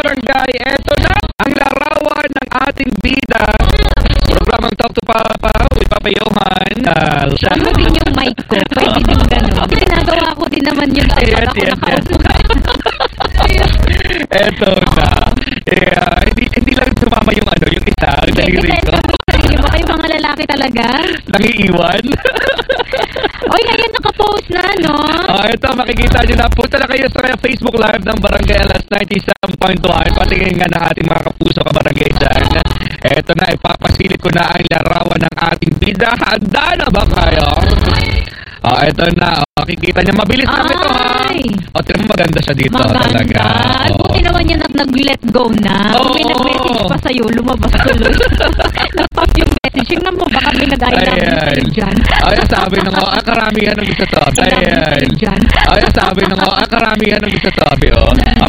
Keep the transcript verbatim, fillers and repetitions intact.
Barangay. Eto na ang larawan ng ating bida. Programang Talk to Papa with Papa Johan. Uh, Huwag mo din yung mic ko. Pwede din gano'n. Ginagawa ko din naman yun. Yes, yes, yes. Eto na. Eh, uh, hindi, hindi lang sumama yung ano, yung isa. Ang daliri ko. Ba kayo mga lalaki talaga? Nangiiwan. Oy, ayan, nakapost na, no? Oh, ito, makikita nyo na. Punta na kayo sa Facebook Live ng Barangay Alas ninety-seven point one. Patingin nga ng ating mga kapuso kabarangay dyan. Ito na, ipapasilip ko na ang larawan ng ating bida. Handa na ba kayo? Oh, ito na. Oh, kikita niya. Mabilis lang ito, ha? O, oh, mo maganda siya dito. Maganda. Talaga. Oh. Buti naman yan at nag-let go na. Oh, may nag-message pa sa'yo, lumabas tuloy. Nag-pop yung message. Yung mo, baka may nag-I love you sa'yo dyan. Ay, sabi nung, oh, ah, karamihan ang gusto to. Ayan. Ay, sabi nung, oh, ah, karamihan ang gusto to. Sabi, oh.